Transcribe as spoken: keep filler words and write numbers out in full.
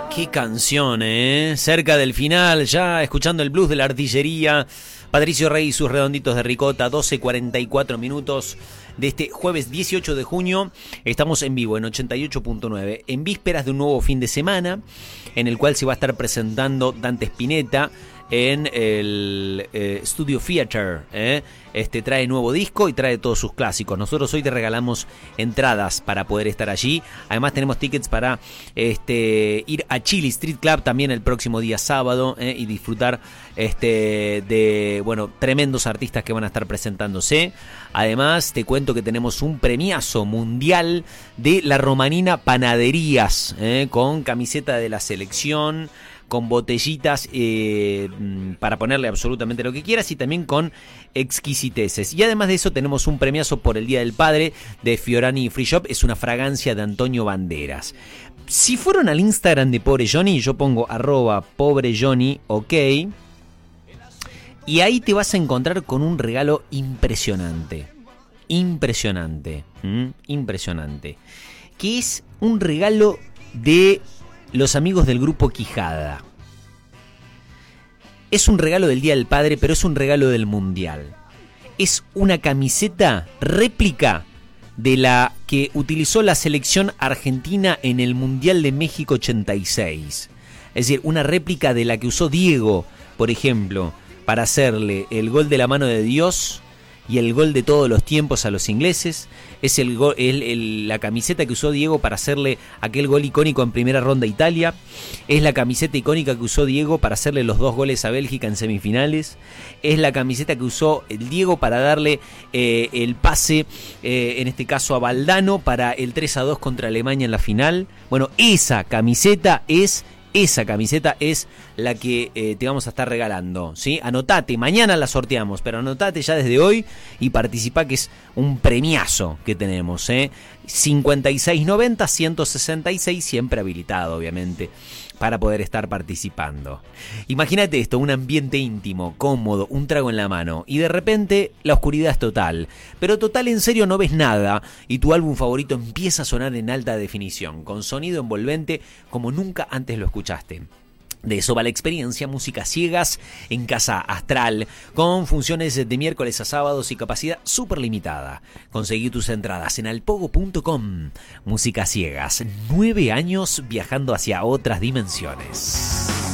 Qué canción, ¿eh? Cerca del final, ya escuchando el blues de la artillería. Patricio Rey y sus redonditos de ricota, doce cuarenta y cuatro minutos de este jueves dieciocho de junio. Estamos en vivo en ochenta y ocho punto nueve, en vísperas de un nuevo fin de semana, en el cual se va a estar presentando Dante Spinetta en el eh, Studio Theater, ¿eh? Este trae nuevo disco y trae todos sus clásicos. Nosotros hoy te regalamos entradas para poder estar allí. Además tenemos tickets para este, ir a Chili Street Club también el próximo día sábado, ¿eh? Y disfrutar este, de bueno tremendos artistas que van a estar presentándose. Además te cuento que tenemos un premiazo mundial de la Romanina Panaderías, ¿eh? Con camiseta de la selección, con botellitas eh, para ponerle absolutamente lo que quieras y también con exquisiteces. Y además de eso tenemos un premiazo por el Día del Padre de Fiorani Free Shop, es una fragancia de Antonio Banderas. Si fueron al Instagram de Pobre Johnny, yo pongo arroba Pobre Johnny, ok, y ahí te vas a encontrar con un regalo impresionante, impresionante, ¿m? impresionante, que es un regalo de los amigos del grupo Quijada. Es un regalo del Día del Padre, pero es un regalo del Mundial. Es una camiseta réplica de la que utilizó la selección argentina en el Mundial de México ochenta y seis. Es decir, una réplica de la que usó Diego, por ejemplo, para hacerle el gol de la mano de Dios y el gol de todos los tiempos a los ingleses. Es el, gol, el, el la camiseta que usó Diego para hacerle aquel gol icónico en primera ronda a Italia. Es la camiseta icónica que usó Diego para hacerle los dos goles a Bélgica en semifinales. Es la camiseta que usó el Diego para darle eh, el pase, eh, en este caso a Valdano, para el tres a dos contra Alemania en la final. Bueno, esa camiseta es... Esa camiseta es la que eh, te vamos a estar regalando, ¿sí? Anotate, mañana la sorteamos, pero anotate ya desde hoy y participá, que es un premiazo que tenemos, ¿eh? cincuenta y seis noventa, ciento sesenta y seis, siempre habilitado, obviamente, para poder estar participando. Imagínate esto, un ambiente íntimo, cómodo, un trago en la mano, y de repente la oscuridad es total, pero total en serio no ves nada, y tu álbum favorito empieza a sonar en alta definición, con sonido envolvente como nunca antes lo escuchaste. De eso va la experiencia Músicas Ciegas en Casa Astral, con funciones de miércoles a sábados y capacidad súper limitada. Conseguí tus entradas en alpogo punto com. Músicas Ciegas, nueve años viajando hacia otras dimensiones.